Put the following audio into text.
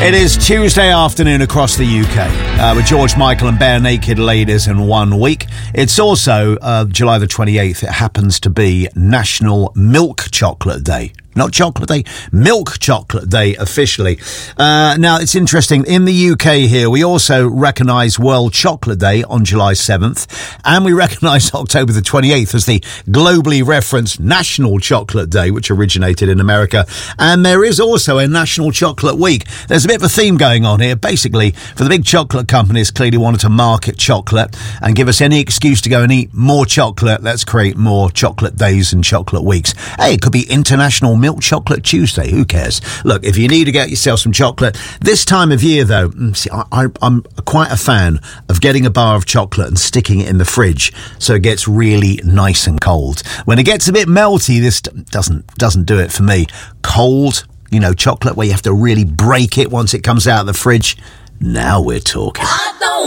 It is Tuesday afternoon across the UK with George Michael and Bare Naked Ladies in 1 week. It's also July the 28th. It happens to be National Milk Chocolate Day. Not Chocolate Day, Milk Chocolate Day officially. Now, it's interesting. In the UK here, we also recognise World Chocolate Day on July 7th, and we recognise October the 28th as the globally referenced National Chocolate Day, which originated in America. And there is also a National Chocolate Week. There's a bit of a theme going on here. Basically, for the big chocolate companies clearly wanted to market chocolate and give us any excuse to go and eat more chocolate. Let's create more chocolate days and chocolate weeks. Hey, it could be International Milk Chocolate Tuesday. Who cares? Look, if you need to get yourself some chocolate, this time of year, though, see, I'm quite a fan of getting a bar of chocolate and sticking it in the fridge so it gets really nice and cold. When it gets a bit melty, this doesn't do it for me. Cold, chocolate where you have to really break it once it comes out of the fridge. Now we're talking.